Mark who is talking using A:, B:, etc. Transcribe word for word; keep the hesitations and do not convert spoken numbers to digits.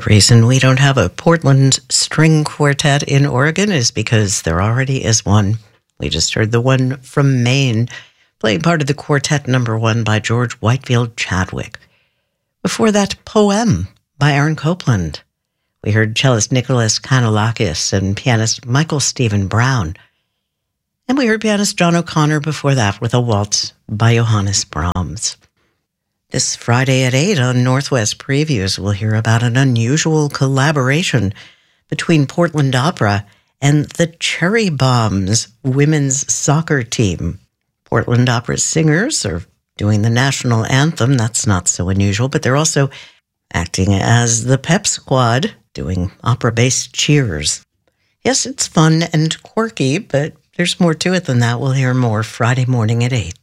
A: The reason we don't have a Portland string quartet in Oregon is because there already is one. We just heard the one from Maine, playing part of the quartet number one by George Whitefield Chadwick. Before that, Poem by Aaron Copland. We heard cellist Nicholas Kanellakis and pianist Michael Stephen Brown. And we heard pianist John O'Connor before that with a waltz by Johannes Brahms. This Friday at eight on Northwest Previews, we'll hear about an unusual collaboration between Portland Opera and the Cherry Bombs women's soccer team. Portland Opera singers are doing the national anthem. That's not so unusual, but they're also acting as the pep squad, doing opera-based cheers. Yes, it's fun and quirky, but there's more to it than that. We'll hear more Friday morning at eight.